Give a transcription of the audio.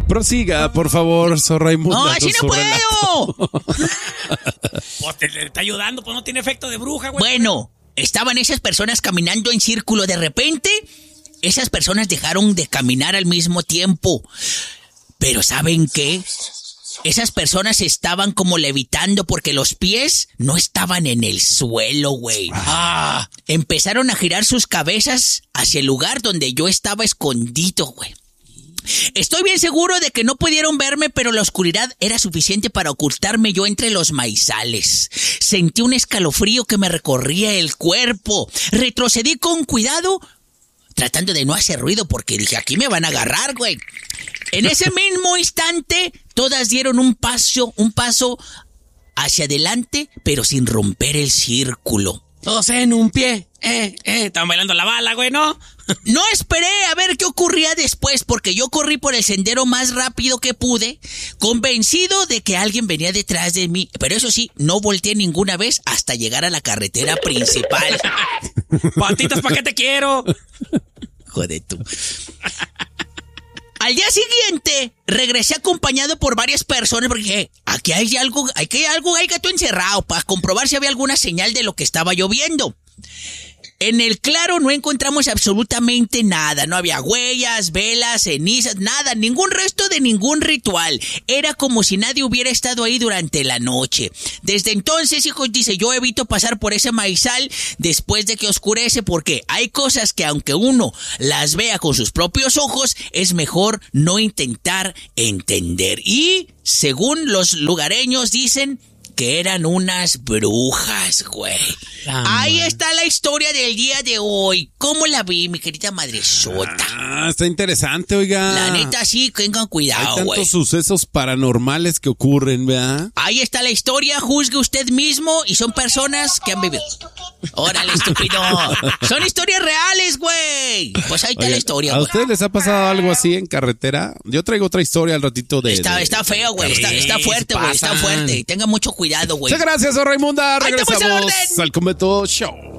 Prosiga, por favor, Sor Raimunda. No, así no puedo. Pues te está ayudando, pues no tiene efecto de bruja, güey. Bueno, estaban esas personas caminando en círculo. De repente, esas personas dejaron de caminar al mismo tiempo. Pero ¿saben qué? Esas personas estaban como levitando porque los pies no estaban en el suelo, güey. Empezaron a girar sus cabezas hacia el lugar donde yo estaba escondido, güey. Estoy bien seguro de que no pudieron verme, pero la oscuridad era suficiente para ocultarme yo entre los maizales. Sentí un escalofrío que me recorría el cuerpo. Retrocedí con cuidado, tratando de no hacer ruido porque dije, aquí me van a agarrar, güey. En ese mismo instante, todas dieron un paso hacia adelante, pero sin romper el círculo. Todos en un pie. Estaban bailando la bala, güey, ¿no? No esperé a ver qué ocurría después, porque yo corrí por el sendero más rápido que pude, convencido de que alguien venía detrás de mí. Pero eso sí, no volteé ninguna vez hasta llegar a la carretera principal. Patitas, ¿para qué te quiero? Joder tú. Al día siguiente, regresé acompañado por varias personas porque dije, aquí hay algo, hay gato encerrado para comprobar si había alguna señal de lo que estaba lloviendo. En el claro no encontramos absolutamente nada, no había huellas, velas, cenizas, nada, ningún resto de ningún ritual. Era como si nadie hubiera estado ahí durante la noche. Desde entonces, hijos, dice, yo evito pasar por ese maizal después de que oscurece porque hay cosas que aunque uno las vea con sus propios ojos, es mejor no intentar entender. Y, según los lugareños, dicen que eran unas brujas, güey. Ahí está la historia del día de hoy. ¿Cómo la vi, mi querida madresota? Está interesante, oiga. La neta, sí, tengan cuidado, güey. Hay tantos sucesos paranormales que ocurren, ¿verdad? Ahí está la historia, juzgue usted mismo y son personas que han vivido. Órale, estúpido. Son historias reales, güey. Pues ahí está la historia, ¿A güey. ustedes les ha pasado algo así en carretera? Yo traigo otra historia al ratito de... Está feo, güey. Está fuerte, güey. Está fuerte. Tenga mucho cuidado, güey. Muchas gracias, Sor Raimunda. Ahí estamos a la Regresamos orden. al Convento Show.